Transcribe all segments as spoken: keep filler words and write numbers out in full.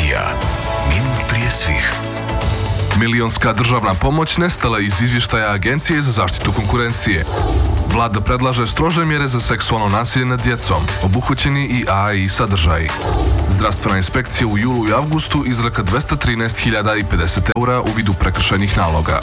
Kutija. Minut prije svih. Milionska državna pomoć nestala iz izvještaja Agencije za zaštitu konkurencije. Vlada predlaže strože mjere za seksualno nasilje nad djecom, obuhvaćeni i A I sadržaji. Zdravstvena inspekcija u julu i avgustu izreka dvesta trinaest hiljada pedeset eura u vidu prekršajnih naloga.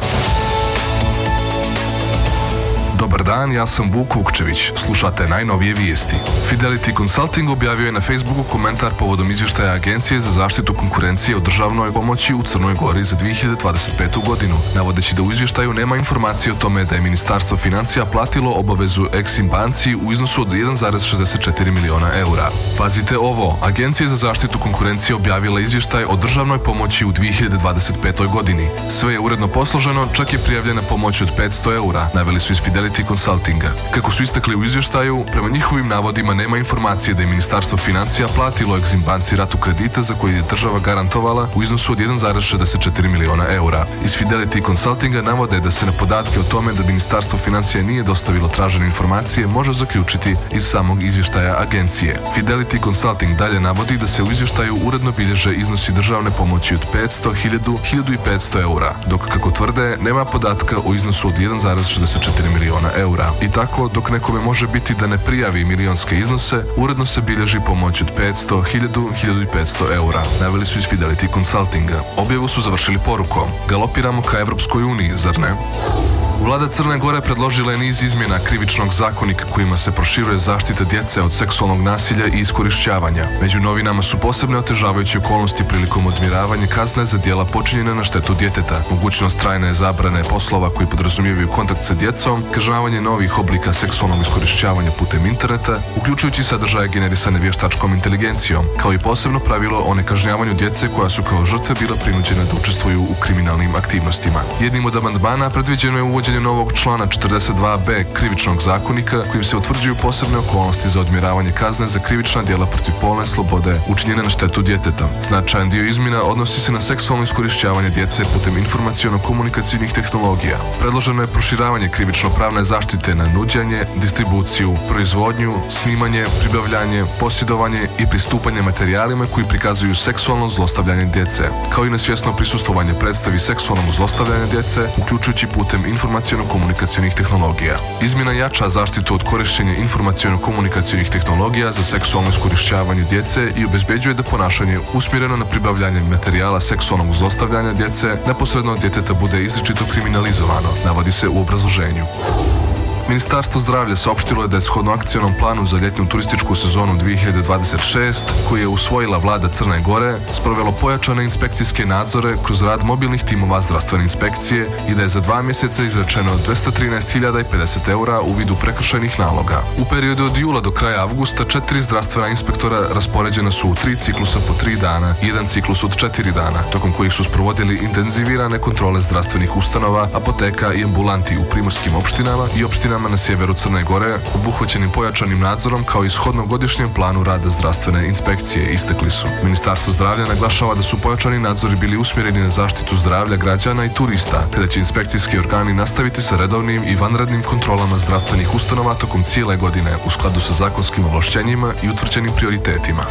Dobar dan, ja sam Vuk Vukčević. Slušate najnovije vijesti. Fidelity Consulting objavio je na Facebooku komentar povodom izvještaja Agencije za zaštitu konkurencije o državnoj pomoći u Crnoj Gori za dvije hiljade dvadeset petu. godinu, navodeći da u izvještaju nema informacije o tome da je Ministarstvo financija platilo obavezu Exim banci u iznosu od jedan zarez šezdeset četiri miliona eura. Pazite ovo, Agencija za zaštitu konkurencije objavila izvještaj o državnoj pomoći u dvije hiljade dvadeset petoj. godini. Sve je uredno posloženo, čak je prijavljena pomoć od petsto eura, naveli su iz Fidelity Consultinga. Kako su istakli u izvještaju, prema njihovim navodima nema informacije da je Ministarstvo financija platilo Exim banci ratu kredita za koji je država garantovala u iznosu od jedan zarez šezdeset četiri miliona eura. Iz Fidelity Consultinga navode da se na podatke o tome da Ministarstvo financija nije dostavilo tražene informacije može zaključiti iz samog izvještaja agencije. Fidelity Consulting dalje navodi da se u izvještaju uredno bilježe iznosi državne pomoći od petsto, hiljadu, hiljadu petsto eura, dok kako tvrde nema podatka o iznosu od jedan zarez šezdeset četiri miliona eura. I tako, dok nekome može biti da ne prijavi milionske iznose, uredno se bilježi pomoć od petsto, hiljadu, hiljadu petsto eura, naveli su iz Fidelity Consultinga. Objavu su završili porukom: galopiramo ka Evropskoj uniji, zar ne? Vlada Crne Gore predložila je niz izmjena krivičnog zakonika kojima se proširuje zaštita djece od seksualnog nasilja i iskorišćavanja. Među novinama su posebne otežavajuće okolnosti prilikom odmjeravanja kazne za djela počinjene na štetu djeteta, mogućnost trajne zabrane poslova koji podrazumijevaju kontakt sa djecom, kažnjavanje novih oblika seksualnog iskorišćavanja putem interneta, uključujući sadržaje generisane vještačkom inteligencijom, kao i posebno pravilo o nekažnjavanju djece koja su kao žrtve bila prinuđena da učestvuju u kriminalnim aktivnostima. Jednim od amandmana predviđeno je uvođenje novog člana četrdeset dva b krivičnog zakonika kojim se utvrđuju posebne okolnosti za odmjeravanje kazne za krivična djela protiv polne slobode učinjene na štetu djeteta. Značajan dio izmjena odnosi se na seksualno iskorišćavanje djece putem informaciono-komunikacijnih tehnologija. Predloženo je proširavanje krivično-pravne zaštite na nuđenje, distribuciju, proizvodnju, snimanje, pribavljanje, posjedovanje i pristupanje materijalima koji prikazuju seksualno zlostavljanje djece, kao i na svjesno prisustvovanje predstavi seksualnog zlostavljanja djece, uključujući putem informaciono-komunikacijnih tehnologija. Izmjena jača zaštitu od korištenja informaciono-komunikacijnih tehnologija za seksualno iskorišćavanje djece i obezbeđuje da ponašanje usmjereno na pribavljanje materijala seksualnog zlostavljanja djece neposredno od djeteta bude izričito kriminalizovano, navodi se u obrazloženju. Ministarstvo zdravlja saopštilo je da je shodno akcionom planu za ljetnu turističku sezonu dvije hiljade dvadeset šeste, koji je usvojila vlada Crne Gore, sprovelo pojačane inspekcijske nadzore kroz rad mobilnih timova zdravstvene inspekcije i da je za dva mjeseca izrečeno dvesta trinaest hiljada pedeset eura u vidu prekršajnih naloga. U periodu od jula do kraja avgusta četiri zdravstvena inspektora raspoređena su u tri ciklusa po tri dana i jedan ciklus od četiri dana, tokom kojih su sprovodili intenzivirane kontrole zdravstvenih ustanova, apoteka i ambulanti u primorskim opštinama i opštinama na sjeveru Crne Gore, obuhvaćenim pojačanim nadzorom kao i shodno godišnjem planu rada zdravstvene inspekcije, istakli su. Ministarstvo zdravlja naglašava da su pojačani nadzori bili usmjereni na zaštitu zdravlja građana i turista, te da će inspekcijski organi nastaviti sa redovnim i vanrednim kontrolama zdravstvenih ustanova tokom cijele godine u skladu sa zakonskim ovlašćenjima i utvrđenim prioritetima.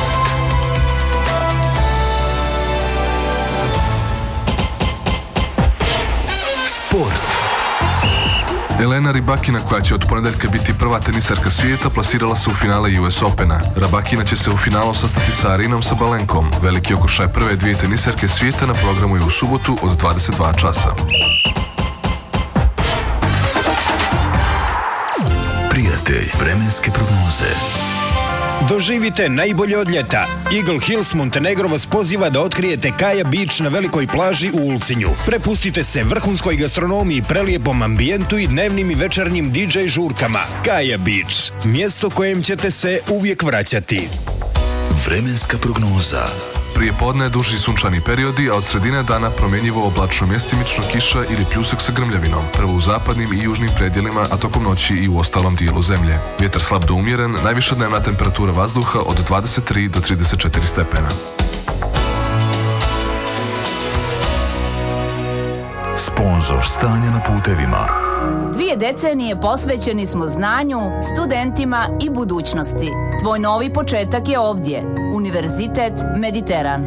Sport. Elena Rybakina, koja će od ponedjeljka biti prva tenisarka svijeta, plasirala se u finale U S Opena. Rybakina će se u finalu sastati sa Arinom Sabalenkom. Veliki okršaj prve dvije tenisarke svijeta na programu je u subotu od dvadeset dva časa. Prijatelj vremenske prognoze. Doživite najbolje od ljeta. Eagle Hills Montenegro vas poziva da otkrijete Kaja Beach na velikoj plaži u Ulcinju. Prepustite se vrhunskoj gastronomiji, prelijepom ambijentu i dnevnim i večernjim D J žurkama. Kaja Beach, mjesto kojem ćete se uvijek vraćati. Vremenska prognoza. Prije podne duži sunčani periodi, a od sredine dana promjenjivo oblačno, mjestimično kiša ili pljusak sa grmljavinom, prvo u zapadnim i južnim predjelima, a tokom noći i u ostalom dijelu zemlje. Vjetar slab do umjeren, najviša dnevna temperatura vazduha od dvadeset tri do trideset četiri stepena. Sponzor stanja na putevima. Dvije decenije posvećeni smo znanju, studentima i budućnosti. Tvoj novi početak je ovdje. Univerzitet Mediteran.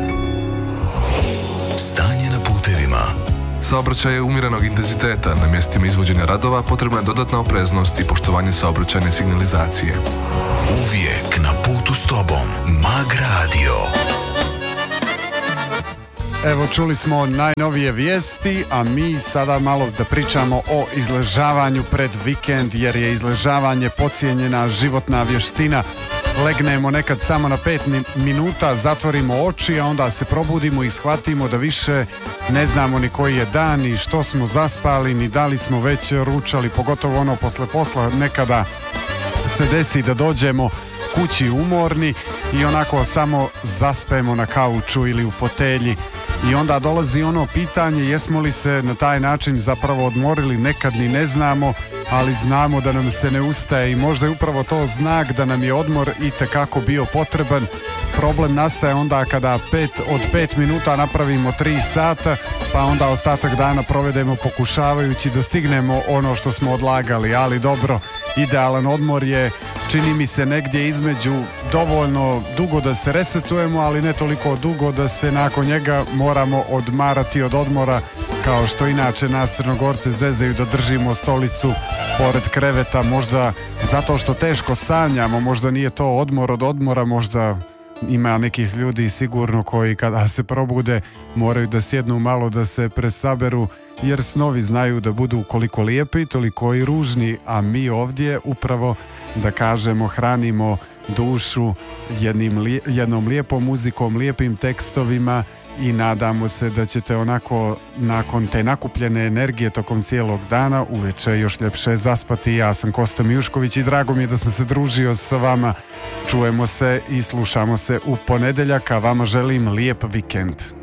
Stanje na putevima. Saobraćaj je umjerenog intenziteta. Na mjestima izvođenja radova potrebna je dodatna opreznost i poštovanje saobraćajne signalizacije. Uvijek na putu s tobom. Mag Radio. Evo, čuli smo najnovije vijesti, a mi sada malo da pričamo o izležavanju pred vikend, jer je izležavanje podcijenjena životna vještina. Legnemo nekad samo na pet minuta, zatvorimo oči, a onda se probudimo i shvatimo da više ne znamo ni koji je dan, ni što smo zaspali, ni da li smo već ručali, pogotovo ono posle posla nekada se desi da dođemo kući umorni i onako samo zaspemo na kauču ili u fotelji. I onda dolazi ono pitanje, jesmo li se na taj način zapravo odmorili, nekad ni ne znamo, ali znamo da nam se ne ustaje i možda je upravo to znak da nam je odmor itekako bio potreban. Problem nastaje onda kada pet, od pet minuta napravimo tri sata, pa onda ostatak dana provedemo pokušavajući da stignemo ono što smo odlagali, ali dobro, idealan odmor je, čini mi se, negdje između dovoljno dugo da se resetujemo, ali ne toliko dugo da se nakon njega moramo odmarati od odmora, kao što inače nas Crnogorce zezaju da držimo stolicu pored kreveta, možda zato što teško sanjamo, možda nije to odmor od odmora, možda ima nekih ljudi sigurno koji kada se probude moraju da sjednu malo da se presaberu, jer snovi znaju da budu koliko lijepi, toliko i ružni, a mi ovdje upravo, da kažemo, hranimo dušu jednim, jednom lijepom muzikom, lijepim tekstovima i nadamo se da ćete onako nakon te nakupljene energije tokom cijelog dana uveče još ljepše zaspati. Ja sam Kosta Mijušković i drago mi je da sam se družio sa vama. Čujemo se i slušamo se u ponedjeljak, a vama želim lijep vikend.